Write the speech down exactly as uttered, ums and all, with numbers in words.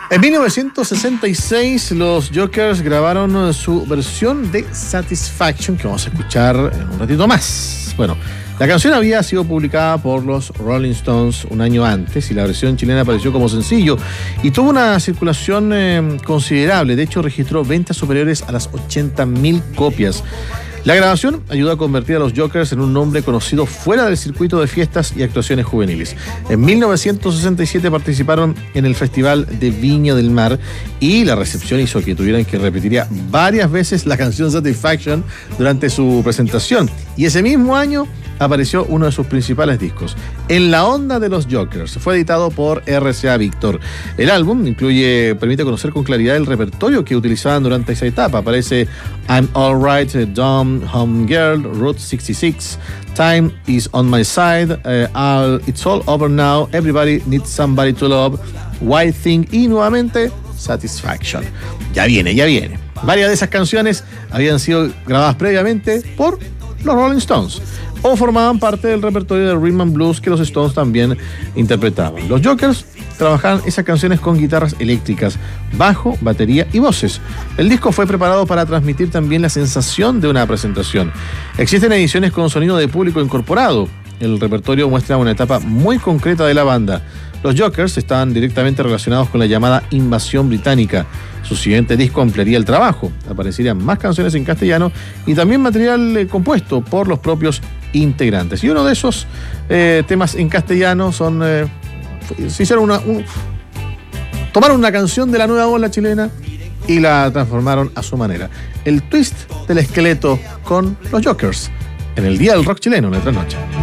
En mil novecientos sesenta y seis, los Jokers grabaron su versión de Satisfaction, que vamos a escuchar en un ratito más. Bueno, la canción había sido publicada por los Rolling Stones un año antes y la versión chilena apareció como sencillo y tuvo una circulación eh, considerable. De hecho, registró ventas superiores a las ochenta mil copias. La grabación ayudó a convertir a los Jokers en un nombre conocido fuera del circuito de fiestas y actuaciones juveniles. En mil novecientos sesenta y siete participaron en el Festival de Viña del Mar y la recepción hizo que tuvieran que repetir varias veces la canción Satisfaction durante su presentación. Y ese mismo año apareció uno de sus principales discos, En la onda de los Jokers. Fue editado por R C A Víctor. El álbum incluye, permite conocer con claridad el repertorio que utilizaban durante esa etapa. Aparece I'm Alright, Dumb, Home Girl, Route sesenta y seis, Time is on my side, uh, all, It's all over now, Everybody needs somebody to love, White Thing y nuevamente Satisfaction. Ya viene, ya viene. Varias de esas canciones habían sido grabadas previamente por los Rolling Stones o formaban parte del repertorio de Rhythm and Blues que los Stones también interpretaban. Los Jokers trabajaban esas canciones con guitarras eléctricas, bajo, batería y voces. El disco fue preparado para transmitir también la sensación de una presentación. Existen ediciones con sonido de público incorporado. El repertorio muestra una etapa muy concreta de la banda. Los Jokers estaban directamente relacionados con la llamada invasión británica. Su siguiente disco ampliaría el trabajo. Aparecerían más canciones en castellano y también material eh, compuesto por los propios integrantes. Y uno de esos eh, temas en castellano son... Eh, se hicieron una... Un, tomaron una canción de la nueva ola chilena y la transformaron a su manera. El twist del esqueleto con los Jokers en el Día del Rock Chileno, en la trasnoche.